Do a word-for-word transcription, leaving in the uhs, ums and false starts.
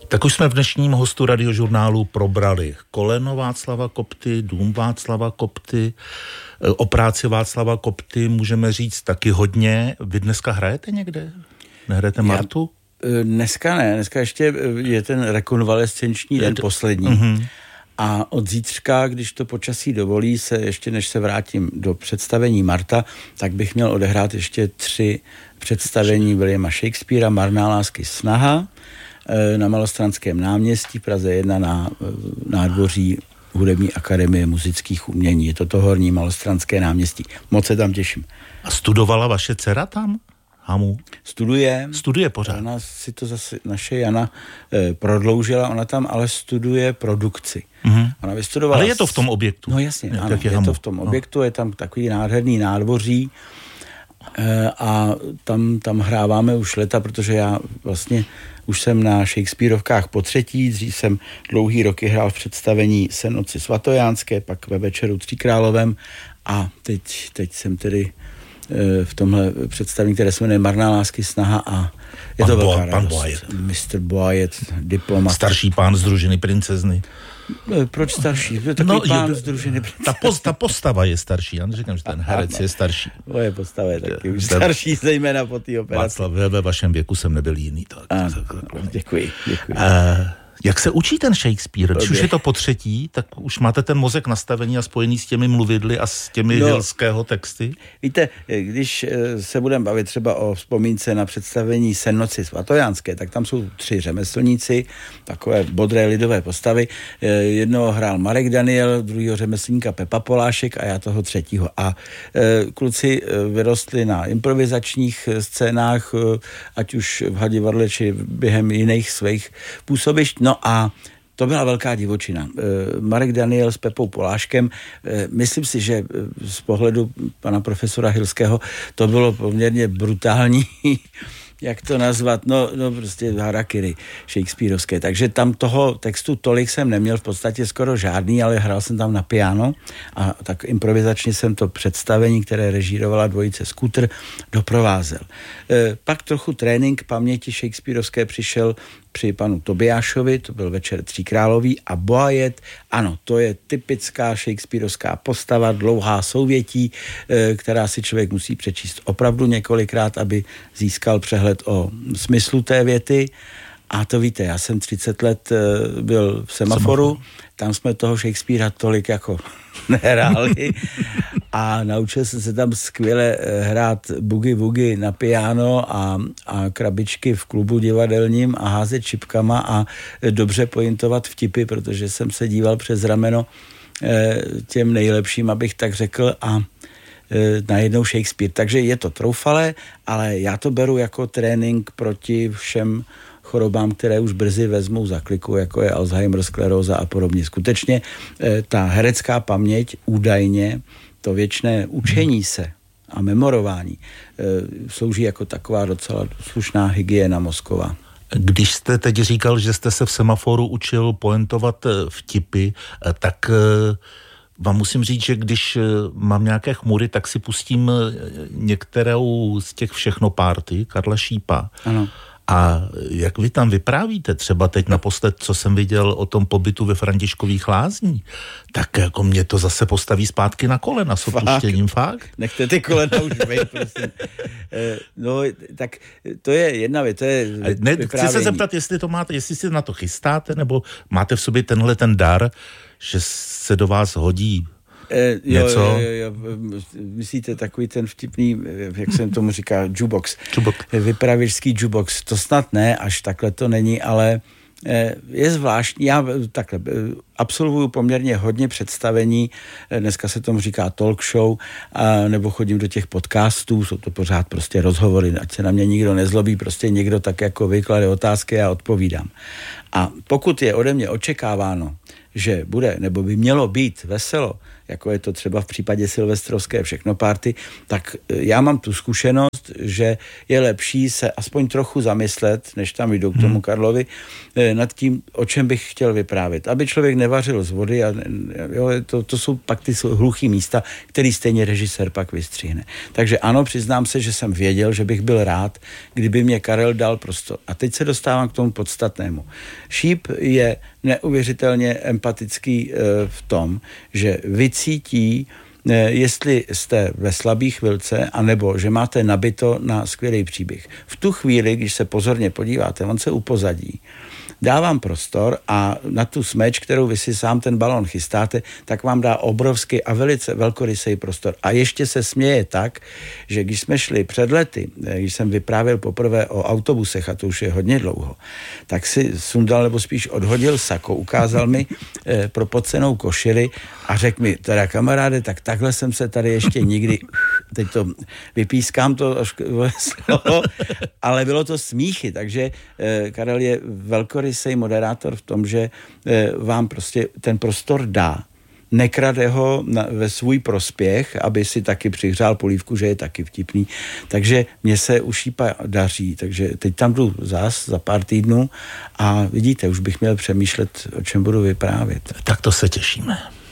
Tak už jsme v dnešním hostu Radiožurnálu probrali koleno Václava Kopty, dům Václava Kopty, o práci Václava Kopty můžeme říct taky hodně. Vy dneska hrajete někde? Nehrajete Martu? Já, dneska ne, dneska ještě je ten rekonvalescenční den poslední. Mm-hmm. A od zítřka, když to počasí dovolí, se ještě než se vrátím do představení Marta, tak bych měl odehrát ještě tři představení Williama Shakespearea, Marná lásky snaha, na Malostranském náměstí v Praze jedna na nádvoří Hudební akademie muzických umění. Je to to horní Malostranské náměstí. Moc se tam těším. A studovala vaše dcera tam? Hamu? Studuje. Studuje pořád. Ona si to zase, naše Jana eh, prodloužila, ona tam ale studuje produkci. Mm-hmm. Ona vystudovala... Ale je to v tom objektu. No jasně, je, ano, je, je to v tom no. objektu, je tam takový nádherný nádvoří eh, a tam, tam hráváme už leta, protože já vlastně už jsem na Shakespearovkách po třetí, dřív jsem dlouhý roky hrál v představení Sen noci svatojánské, pak ve Večeru tříkrálovém a teď, teď jsem tedy v tomhle představení, které se jmenuje Marná lásky snaha a je pan to velká Bo- radost. Pan Boyet. mister Boyet, diplomat. Starší pán z družiny princezny. Proč starší? Takový no, pán z družiny princezny. Ta, post, ta postava je starší, já neříkám, že ten herec je starší. Moje postava je taky už starší, zejména po té operaci. Václav, ve vašem věku jsem nebyl jiný. Tak, a, děkuji, děkuji. Uh, Jak se učí ten Shakespeare? Když už je to po třetí, tak už máte ten mozek nastavený a spojený s těmi mluvidly a s těmi no, Hillského texty? Víte, když se budeme bavit třeba o vzpomínce na představení Sen noci svatojánské, tak tam jsou tři řemeslníci, takové bodré lidové postavy. Jednoho hrál Marek Daniel, druhýho řemeslníka Pepa Polášek a já toho třetího. A kluci vyrostli na improvizačních scénách, ať už v Hadivadle, či během jiných svých působišť. No a to byla velká divočina. Marek Daniel s Pepou Poláškem, myslím si, že z pohledu pana profesora Hillského to bylo poměrně brutální, jak to nazvat, no, no prostě harakiri shakespearovské. Takže tam toho textu tolik jsem neměl, v podstatě skoro žádný, ale hrál jsem tam na piano a tak improvizačně jsem to představení, které režírovala dvojice Scooter, doprovázel. E, pak trochu trénink paměti shakespearovské přišel při panu Tobiášovi, to byl Večer tříkrálový, a Boyet, ano, to je typická shakespearovská postava, dlouhá souvětí, e, která si člověk musí přečíst opravdu několikrát, aby získal přehled o smyslu té věty. A to víte, já jsem třicet let byl v Semaforu, tam jsme toho Shakespearea tolik jako nehráli a naučil jsem se tam skvěle hrát boogie woogie na piano a, a krabičky v klubu divadelním a házet čipkama a dobře pointovat vtipy, protože jsem se díval přes rameno těm nejlepším, abych tak řekl, a najednou Shakespeare. Takže je to troufalé, ale já to beru jako trénink proti všem chorobám, které už brzy vezmou za kliku, jako je Alzheimer, skleróza a podobně. Skutečně ta herecká paměť údajně, to věčné učení se a memorování slouží jako taková docela slušná hygiena mozková. Když jste teď říkal, že jste se v Semaforu učil pointovat vtipy, tak vám musím říct, že když mám nějaké chmury, tak si pustím některou z těch všechno párty Karla Šípa. Ano. A jak vy tam vyprávíte, třeba teď naposled, co jsem viděl o tom pobytu ve Františkových Lázní, tak jako mě to zase postaví zpátky na kolena s odpuštěním, fakt. Nechte ty kolena už bejt, prosím. No, tak to je jedna věc, to je ne, chci se zeptat, jestli to máte, jestli si na to chystáte, nebo máte v sobě tenhle ten dar, že se do vás hodí Eh, něco? Jo, jo, jo, myslíte takový ten vtipný, jak se tomu říká, jukebox. Jukebox. Vypravěčský jukebox. To snad ne, až takhle to není, ale eh, je zvláštní. Já takhle absolvuju poměrně hodně představení, dneska se tomu říká talk show, a, nebo chodím do těch podcastů, jsou to pořád prostě rozhovory, ať se na mě nikdo nezlobí, prostě někdo tak jako vyklade otázky a já odpovídám. A pokud je ode mě očekáváno, že bude, nebo by mělo být veselo, jako je to třeba v případě silvestrovské všechno party, tak já mám tu zkušenost, dost, že je lepší se aspoň trochu zamyslet, než tam jdou k tomu Karlovi, nad tím, o čem bych chtěl vyprávět. Aby člověk nevařil z vody a jo, to, to jsou pak ty hluchý místa, který stejně režisér pak vystřihne. Takže ano, přiznám se, že jsem věděl, že bych byl rád, kdyby mě Karel dal prostor. A teď se dostávám k tomu podstatnému. Šíp je neuvěřitelně empatický v tom, že vycítí, jestli jste ve slabý chvilce, anebo že máte nabito na skvělý příběh. V tu chvíli, když se pozorně podíváte, on se upozadí, dávám prostor a na tu smeč, kterou vy si sám ten balon chystáte, tak vám dá obrovský a velice velkorysý prostor. A ještě se směje tak, že když jsme šli před lety, když jsem vyprávěl poprvé o autobusech, a to už je hodně dlouho, tak si sundal, nebo spíš odhodil sako, ukázal mi eh, propocenou košili a řekl mi, teda kamaráde, tak takhle jsem se tady ještě nikdy, teď to vypískám to slovo, ale bylo to smíchy, takže eh, Karel je velkorysý sej moderátor v tom, že e, vám prostě ten prostor dá. Nekrade ho na, ve svůj prospěch, aby si taky přihřál polívku, že je taky vtipný. Takže mně se u Šípa daří. Takže teď tam jdu zás za pár týdnů a vidíte, už bych měl přemýšlet, o čem budu vyprávět. Tak to se těšíme.